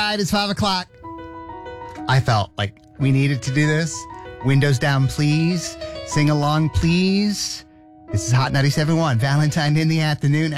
right, it's 5 o'clock. I felt like we needed to do this. Windows down, please. Sing along, please. This is Hot 97.1. Valentine in the afternoon.